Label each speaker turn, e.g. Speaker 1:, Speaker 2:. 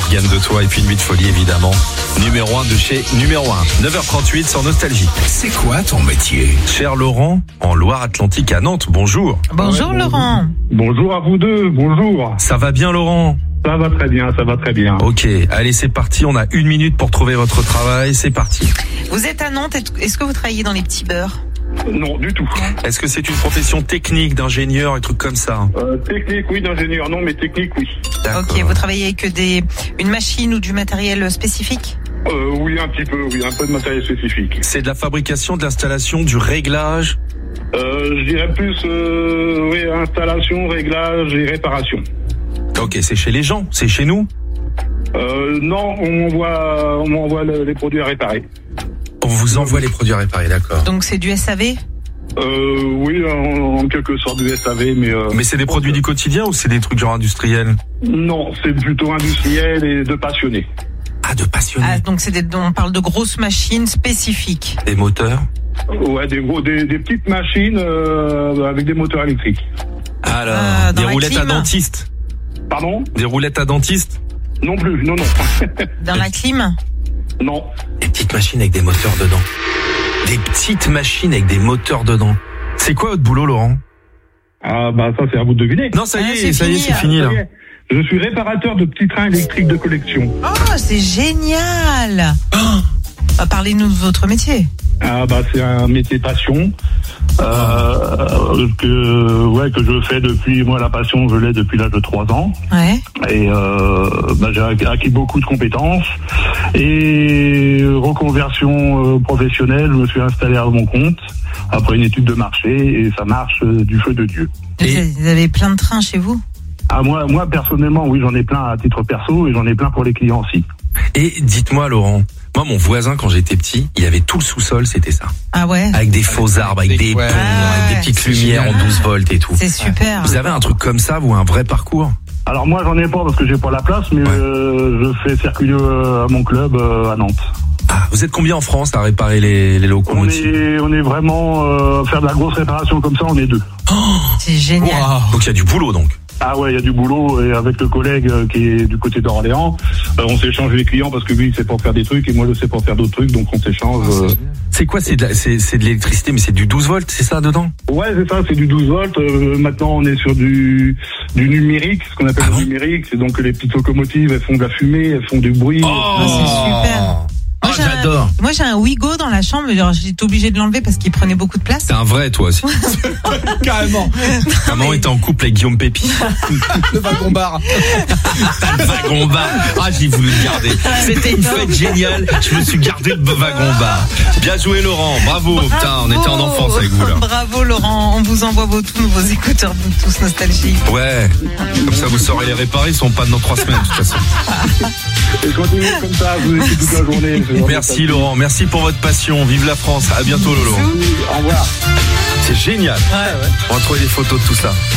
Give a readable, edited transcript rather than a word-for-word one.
Speaker 1: gagne de toi et puis une nuit de folie évidemment. Numéro 1 de chez Numéro 1. 9h38 sur Nostalgie.
Speaker 2: C'est quoi ton métier?
Speaker 1: Cher Laurent, en Loire-Atlantique à Nantes, bonjour.
Speaker 3: Bonjour Laurent.
Speaker 4: Bonjour à vous deux, bonjour.
Speaker 1: Ça va bien Laurent?
Speaker 4: Ça va très bien, ça va très bien.
Speaker 1: Ok, allez c'est parti, on a 1 minute pour trouver votre travail, c'est parti.
Speaker 3: Vous êtes à Nantes, est-ce que vous travaillez dans les petits beurres?
Speaker 4: Non, du tout.
Speaker 1: Est-ce que c'est une profession technique, d'ingénieur et trucs comme ça?
Speaker 4: Technique, oui, d'ingénieur, non, mais technique, oui.
Speaker 1: D'accord.
Speaker 3: Ok, vous travaillez avec une machine ou du matériel spécifique?
Speaker 4: Oui, un petit peu, oui, un peu de matériel spécifique.
Speaker 1: C'est de la fabrication, de l'installation, du réglage?
Speaker 4: Je dirais plus, oui, installation, réglage et réparation.
Speaker 1: Ok, c'est chez les gens, c'est chez nous?
Speaker 4: Non, on m'envoie les produits à réparer.
Speaker 1: On vous envoie les produits à réparer, d'accord.
Speaker 3: Donc c'est du SAV?
Speaker 4: Oui, en quelque sorte du SAV, mais...
Speaker 1: Mais c'est des produits du quotidien ou c'est des trucs genre industriels?
Speaker 4: Non, c'est plutôt industriel et de passionnés.
Speaker 1: Ah, de passionnés.
Speaker 3: Ah, donc on parle de grosses machines spécifiques.
Speaker 1: Des moteurs?
Speaker 4: Ouais, des petites machines avec des moteurs électriques.
Speaker 1: Alors,
Speaker 3: dans
Speaker 1: des
Speaker 3: la
Speaker 1: roulettes
Speaker 3: clim.
Speaker 1: à dentiste?
Speaker 4: Pardon?
Speaker 1: Des roulettes à dentiste?
Speaker 4: Non plus, non.
Speaker 3: Dans la clim?
Speaker 4: Non.
Speaker 1: Des petites machines avec des moteurs dedans. Des petites machines avec des moteurs dedans. C'est quoi votre boulot, Laurent?
Speaker 4: Ah bah ça c'est à vous de deviner.
Speaker 1: Non, ça y est,
Speaker 3: c'est fini,
Speaker 1: c'est fini là.
Speaker 4: Je suis réparateur de petits trains électriques de collection.
Speaker 3: Oh, c'est génial! Parlez-nous de votre métier.
Speaker 4: Ah bah c'est un métier passion que je fais depuis, moi la passion je l'ai depuis l'âge de 3 ans.
Speaker 3: Ouais.
Speaker 4: Et j'ai acquis beaucoup de compétences et reconversion professionnelle, je me suis installé à mon compte après une étude de marché et ça marche du feu de Dieu.
Speaker 3: Vous avez plein de trains chez vous?
Speaker 4: Ah moi personnellement oui, j'en ai plein à titre perso et j'en ai plein pour les clients aussi.
Speaker 1: Et dites-moi, Laurent, moi, mon voisin, quand j'étais petit, il avait tout le sous-sol, c'était ça.
Speaker 3: Ah ouais?
Speaker 1: Avec des faux arbres, avec des ponts, avec des petites lumières en 12 volts et tout.
Speaker 3: C'est super.
Speaker 1: Vous avez un truc comme ça, vous, un vrai parcours?
Speaker 4: Alors moi j'en ai pas parce que j'ai pas la place, mais je fais circuler à mon club à Nantes.
Speaker 1: Ah, vous êtes combien en France à réparer les locomotives?
Speaker 4: On est vraiment faire de la grosse réparation comme ça, on est 2.
Speaker 3: C'est génial.
Speaker 1: Wow. Donc il y a du boulot donc.
Speaker 4: Ah ouais, il y a du boulot et avec le collègue qui est du côté d'Orléans, on s'échange les clients parce que lui il sait pas faire des trucs et moi je sais pas faire d'autres trucs, donc on s'échange.
Speaker 1: C'est quoi? C'est de l'électricité, mais c'est du 12 volts, c'est ça dedans?
Speaker 4: Ouais, c'est ça, c'est du 12 volts. Maintenant on est sur du numérique, ce qu'on appelle le numérique, c'est donc que les petites locomotives elles font de la fumée, elles font du bruit.
Speaker 3: Ah, c'est super.
Speaker 1: Ah, j'adore.
Speaker 3: Moi j'ai un Wigo dans la chambre, j'étais obligée de l'enlever parce qu'il prenait beaucoup de place.
Speaker 1: C'est un vrai, toi aussi.
Speaker 2: Carrément.
Speaker 1: Maman était en couple avec Guillaume Pépi.
Speaker 2: Le wagon bar.
Speaker 1: Le wagon bar. Ah, j'ai voulu le garder. C'était une fête géniale. Je me suis gardé le wagon bar. Bien joué, Laurent. Bravo. Putain, on était en enfance avec vous, là.
Speaker 3: Bravo, Laurent. On vous envoie tous nouveaux écouteurs Bluetooth Nostalgie.
Speaker 1: Ouais. Comme ça, vous saurez les réparer. Ils sont pas dans 3 semaines, de toute façon.
Speaker 4: Et continuez comme ça, vous écoutez toute la journée.
Speaker 1: Merci, Laurent. Merci pour votre passion. Vive la France. À bientôt, Lolo.
Speaker 4: Au revoir.
Speaker 1: C'est génial.
Speaker 3: Ouais.
Speaker 1: On va trouver des photos de tout ça.